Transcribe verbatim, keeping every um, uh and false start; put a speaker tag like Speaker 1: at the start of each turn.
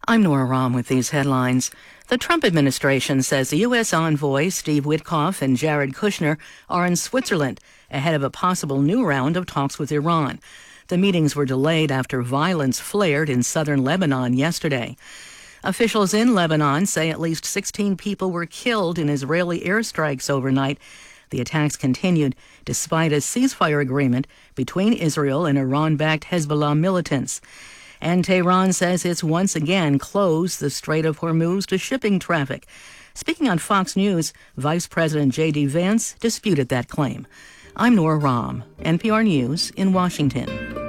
Speaker 1: I'm Nora Rahm with these headlines. The Trump administration says the U S envoy Steve Witkoff and Jared Kushner are in Switzerland ahead of a possible new round of talks with Iran. The meetings were delayed after violence flared in southern Lebanon yesterday. Officials in Lebanon say at least sixteen people were killed in Israeli airstrikes overnight. The attacks continued despite a ceasefire agreement between Israel and Iran-backed Hezbollah militants. And Tehran says it's once again closed the Strait of Hormuz to shipping traffic. Speaking on Fox News, Vice President J D. Vance disputed that claim. I'm Nora Rahm, N P R News in Washington.